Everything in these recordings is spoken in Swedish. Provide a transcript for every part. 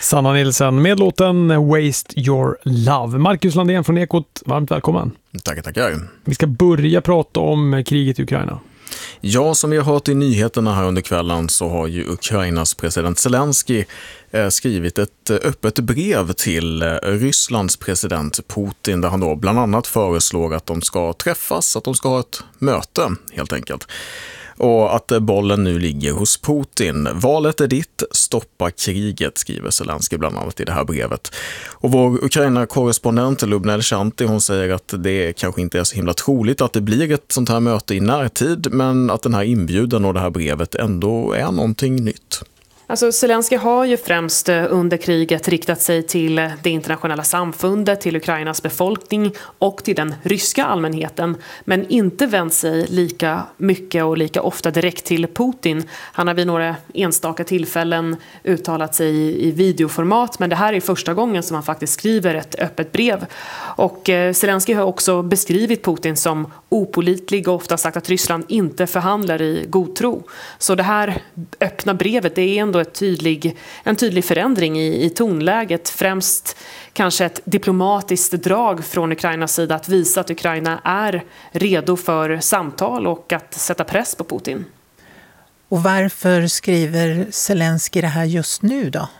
Sanna Nilsson med låten Waste Your Love. Marcus Landén från Ekot, varmt välkommen. Tackar. Vi ska börja prata om kriget i Ukraina. Ja, som vi har hört i nyheterna här under kvällen så har ju Ukrainas president Zelensky skrivit ett öppet brev till Rysslands president Putin där han då bland annat föreslår att de ska träffas, att de ska ha ett möte helt enkelt. Och att bollen nu ligger hos Putin. Valet är ditt, stoppa kriget, skriver Zelensky bland annat i det här brevet. Och vår Ukraina-korrespondent Lubna Elchanti, hon säger att det kanske inte är så himla troligt att det blir ett sånt här möte i närtid, men att den här inbjudan och det här brevet ändå är någonting nytt. Alltså Zelensky har ju främst under kriget riktat sig till det internationella samfundet, till Ukrainas befolkning och till den ryska allmänheten, men inte vänt sig lika mycket och lika ofta direkt till Putin. Han har vid några enstaka tillfällen uttalat sig i videoformat, men det här är första gången som han faktiskt skriver ett öppet brev. Och Zelensky har också beskrivit Putin som opålitlig och ofta sagt att Ryssland inte förhandlar i god tro. Så det här öppna brevet, det är ändå en tydlig förändring i tonläget, främst kanske ett diplomatiskt drag från Ukrainas sida att visa att Ukraina är redo för samtal och att sätta press på Putin. Och varför skriver Zelensky det här just nu då?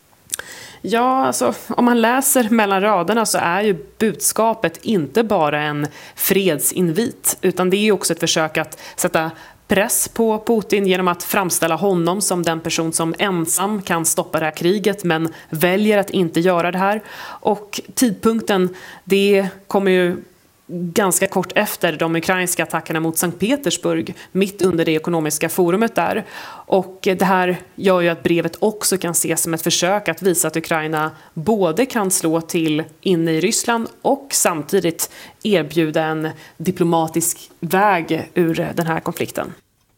Ja, alltså, om man läser mellan raderna så är ju budskapet inte bara en fredsinvit, utan det är också ett försök att sätta press på Putin genom att framställa honom som den person som ensam kan stoppa det här kriget men väljer att inte göra det här. Och tidpunkten, det kommer ju ganska kort efter de ukrainska attackerna mot Sankt Petersburg, mitt under det ekonomiska forumet där. Och det här gör ju att brevet också kan ses som ett försök att visa att Ukraina både kan slå till inne i Ryssland och samtidigt erbjuda en diplomatisk väg ur den här konflikten.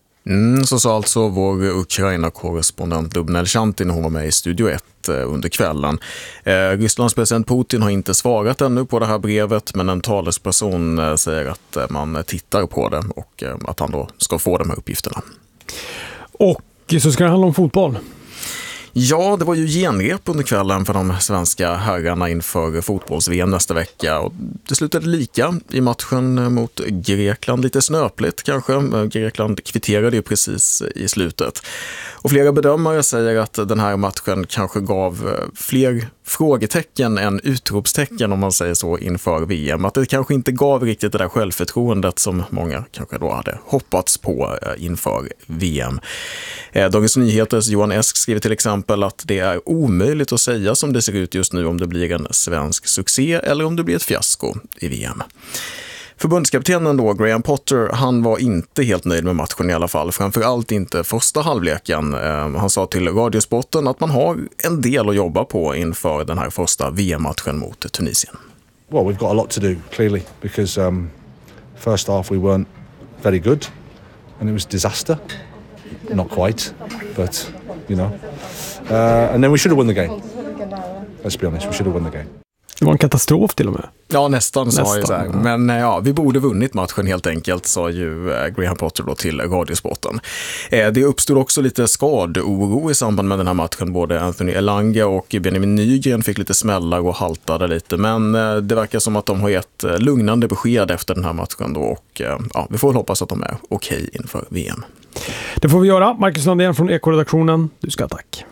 Så sa alltså vår Ukraina-korrespondent Lubna Elchanti när hon var med i Studio 1 under kvällen. Rysslands president Putin har inte svarat ännu på det här brevet, men en talesperson säger att man tittar på det och att han då ska få de här uppgifterna. Och så ska det handla om fotboll. Ja, det var ju genrep under kvällen för de svenska herrarna inför fotbolls-VM nästa vecka. Och det slutade lika i matchen mot Grekland. Lite snöpligt kanske. Grekland kvitterade ju precis i slutet. Och flera bedömare säger att den här matchen kanske gav fler frågetecken än utropstecken, om man säger så, inför VM. Att det kanske inte gav riktigt det där självförtroendet som många kanske då hade hoppats på inför VM. Dagens Nyheters Johan Esk skriver till exempel att det är omöjligt att säga som det ser ut just nu om det blir en svensk succé eller om det blir ett fiasko i VM. Förbundskaptenen då, Graham Potter, han var inte helt nöjd med matchen i alla fall. Framförallt inte första halvleken. Han sa till Radiosporten att man har en del att jobba på inför den här första VM-matchen mot Tunisien. Well, we've got a lot to do, clearly, because first half we weren't very good and it was disaster. Not quite, but, you know. And then we should have won the game. Let's be honest, we should have won the game. Det var en katastrof till och med. Ja, nästan sa jag så här. Men ja, vi borde vunnit matchen helt enkelt, sa ju Graham Potter då till Radiosporten. Det uppstod också lite skadoro i samband med den här matchen. Både Anthony Elanga och Benjamin Nygren fick lite smällar och haltade lite. Men det verkar som att de har gett lugnande besked efter den här matchen då. Och ja, vi får väl hoppas att de är okej inför VM. Det får vi göra. Marcus Landén från Eko-redaktionen. Du ska tack.